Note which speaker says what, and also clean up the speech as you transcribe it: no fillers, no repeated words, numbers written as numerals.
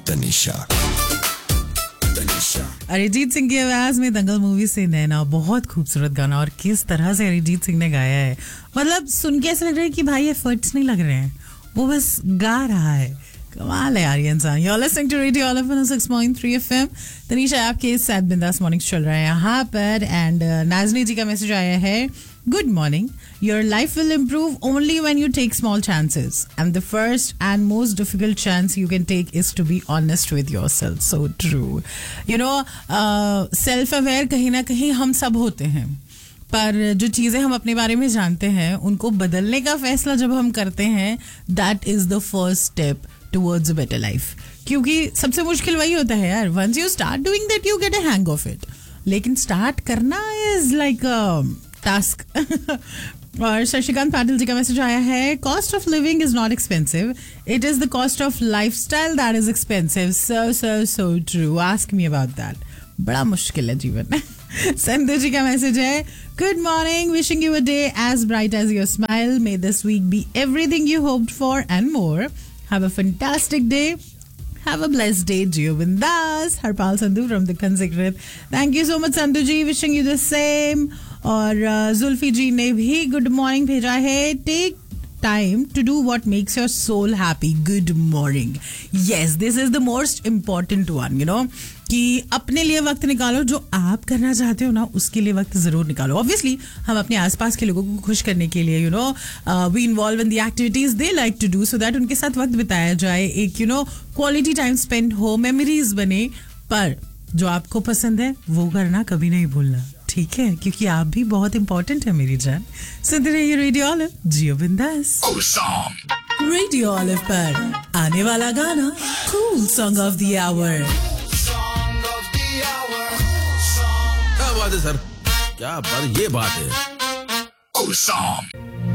Speaker 1: तनिषा।
Speaker 2: अरिजीत सिंह की आवाज में दंगल मूवी से नैना, बहुत खूबसूरत गाना। और किस तरह से अरिजीत सिंह ने गाया है, मतलब सुन के ऐसा लग रहा है कि भाई एफर्ट्स नहीं लग रहे हैं, वो बस गा रहा है। कमाल है यार ये इंसान। You're listening to Radio Olive on 6.3 FM। Tanisha आपके साथ बिंदास मॉर्निंग चल रहा है यहाँ पर। एंड नाजनी जी का मैसेज आया है, good morning, your life will improve only when you take small chances and the first and most difficult chance you can take is to be honest with yourself. So true. You know, self aware कहीं ना कहीं हम सब होते हैं, पर जो चीज़ें हम अपने बारे में जानते हैं उनको बदलने का फैसला जब हम करते हैं, that is the first step towards a better life. क्योंकि सबसे मुश्किल वही होता है यार, once you start doing that you get a hang of it, लेकिन स्टार्ट करना इज लाइक टास्क। और शशिकांत पाटिल जी का मैसेज आया है, cost of living is not expensive, it is the cost of life style that is expensive. So so so true, ask me about that. बड़ा मुश्किल है जीवन। संधु जी का मैसेज है, good morning, wishing you a day as bright as your smile, may this week B everything you hoped for and more, have a fantastic day, have a blessed day, Jio Bindas. Harpal Sandhu from the Consecutive. Thank you so much Sandhu ji, wishing you the same. और जुल्फी जी ने भी good morning भेजा है, take time to do what makes your soul happy. Good morning, yes, this is the most important one, you know, कि अपने लिए वक्त निकालो, जो आप करना चाहते हो ना उसके लिए वक्त जरूर निकालो। ऑब्वियसली हम अपने आसपास के लोगों को खुश करने के लिए, you know, we involve in the activities they like to do, so that उनके साथ वक्त बिताया जाए, एक you know quality time spend हो, मेमोरीज बने। पर जो आपको पसंद है वो करना कभी नहीं भूलना, ठीक है? क्योंकि आप भी बहुत इंपॉर्टेंट है मेरी जान। सुनते रहिए रेडियो ऑलिव, जियो बिंदास। रेडियो ऑलिव पर आने वाला गाना, cool song of the our.
Speaker 3: क्या बात है सर, क्या बात, ये बात है।